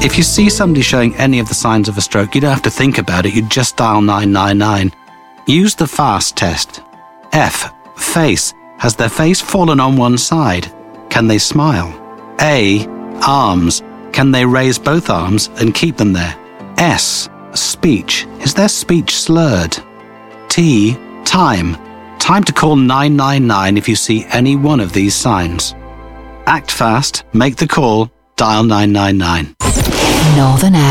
If you see somebody showing any of the signs of a stroke, you don't have to think about it. You just dial 999. Use the FAST test. F. Face. Has their face fallen on one side? Can they smile? A. Arms. Can they raise both arms and keep them there? S. Speech. Is their speech slurred? T. Time. Time to call 999 if you see any one of these signs. Act fast, make the call, dial 999. Northern